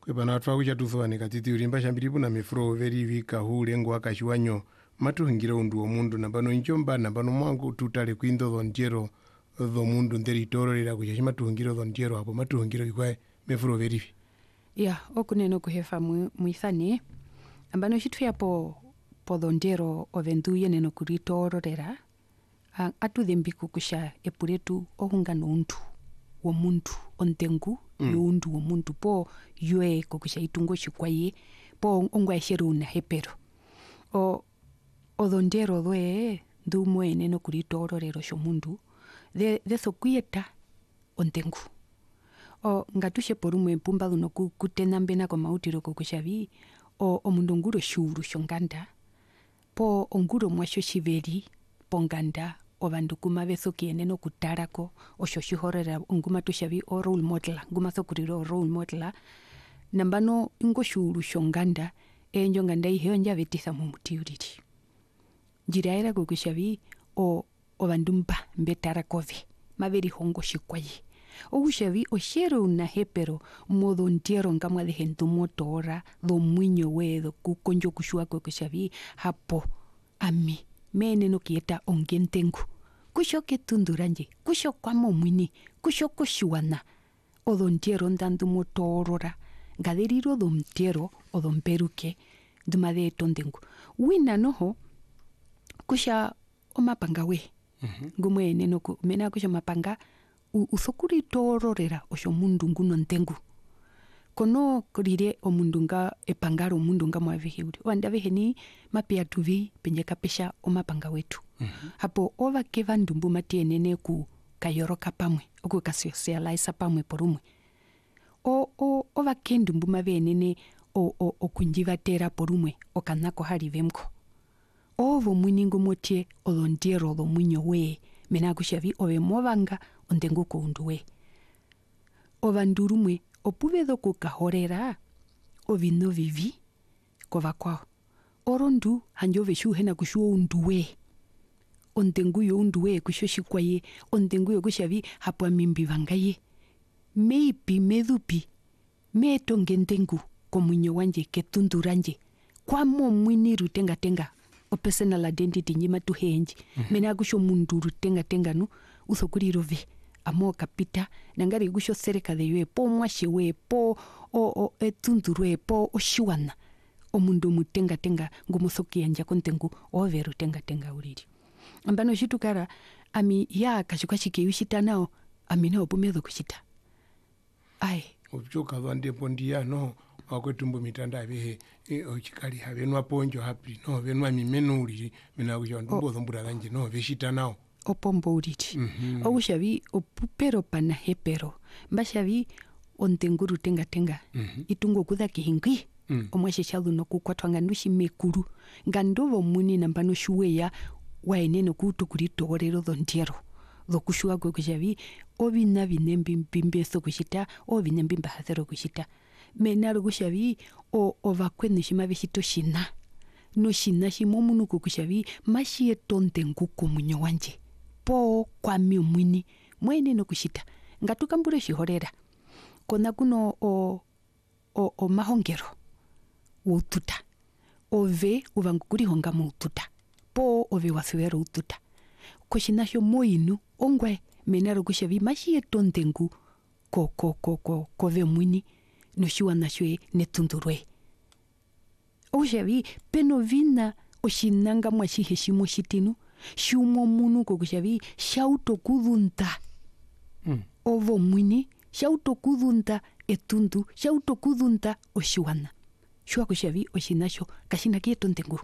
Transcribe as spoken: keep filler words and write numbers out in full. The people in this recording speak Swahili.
kwepana atwa kuchatuzovani katiti ulimba shambiripo na mifuro veri vika hule ngo akashiwanyo matuhingire undu omundu nambano inchomba nambano mwangu tutale kwindo dhonjero dhomundu nderi tororera kuchashi matuhingire dhonjero hapo matuhingire vikwae mifuro veri vi ya okuneno kuhefa muithani ambano shitu yapo po dhonjero ovenduye neno kuritororera atudhembiku kusha epuretu ohungano undu womundu ontengu mm. youndu womundu po yue kokusha itungo shikwaye po ongwa esheruna hepero o odondero dwe ndumwe neno kuritororero shomundu de de sokueta ontengu o ngatushe porumwe pumba luno kutenambena kwa mautiro kokushavi o omundu nguro shuru shonganda po onguro mwasho shiveri ponganda obandu kuma beso kieneno kutarako oshoshihorera nguma tushavi o role model nguma sokuriro role model nambano ingo shuru shonganda enjo nganda ihe onja vetisa mu mutiuriri jiraira kokushavi o obandumba mbetarakove maveri hongo shikwaye ogushavi oshero una hepero modo ntero ngamwa de hentu motora do mwinyo wedo kukonjo kushua kokushavi hapo ami mene no kieta ongentengu kusho ketunduranje kusho kwamo mwini kusho kushuana odontiero ndandu motorora gaderiro domtiero odomperuke dumade tondengu wina noho kusha omapanga we mm-hmm. ngumwene no mena kusha mapanga usokuri tororera osho mundu nguno ntengu kono kurire omundunga epangaro mundunga mwavihiuri wanda veheni mapia tuvi penjeka pesha omapanga wetu mm-hmm. hapo ova keva ndumbu matienene ku kayoroka pamwe oku kasocialize pamwe porumwe o o ova kendumbu mavenene o o okunjiva tera porumwe okanako hari vemko ovo muningo motie olondiero lo munyo we mena kushavi ove movanga ontengu ko unduwe ovandurumwe opuvedo kukahorera ovino vivi kova kwao orondu hanjove shuhena kushuo unduwe ontengu yo unduwe kusho shikwaye ontengu yo kushavi hapwa mimbi vangaye meipi medupi metongentengu komunyo wanje ketunduranje kwamo mwini rutenga tenga o personal identity nyima tuhenji mm-hmm. mena kusho mundu rutenga tenga nu usokurirove amo kapita nangari gusho sereka de yue po mwashewe po o o etundurwe po oshiwana omundu mutenga tenga ngumusoki yanja kontengu overu tenga tenga uriri ambano shitukara ami ya kashukashike yushita nao amina opumedo kushita ai uchoka vande pondia no akwetumbu mitanda behe e ochikali havenwa ponjo hapi no venwa mimenuri mina kusho ndumbo zombura kanje no veshita nao opombo uriri mm-hmm. ogushavi opupero pana hepero mbashavi ontenguru tenga tenga mm-hmm. itungo kuda kihingi mm. omwashe chalu no kukwatwanga ndushi mekuru ngandovo muni nambano shuweya waeneno kuto kuritorero dontiero lokushua gogushavi obina binembi bimbeso kushita obinembi mbahazero kushita menaro gushavi o ovakwene shima bishito shina no shina shimo munu kukushavi mashie tontengu komunyo wanje po kwami mwini mwene no kushita ngatukambure shihorera kona kuno o o, o mahongero ututa ove uvangukuri honga mu ututa po ove wasuero ututa koshina sho moinu ongwe menaro kushavi mashie tontengu ko ko ko ko kove mwini no shiwana shwe netundurwe oshavi peno vina oshinanga mwashiheshimo shitinu shumo munu kokushavi shauto kudunta mm. ovo mwini shauto kudunta etundu shauto kudunta oshiwana shwa kushavi oshinasho kashina kieto ntengu